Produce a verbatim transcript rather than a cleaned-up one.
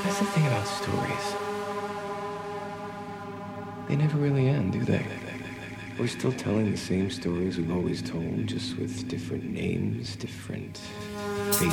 That's the thing about stories. They never really end, do they? We're still telling the same stories we've always told, just with different names, different faces.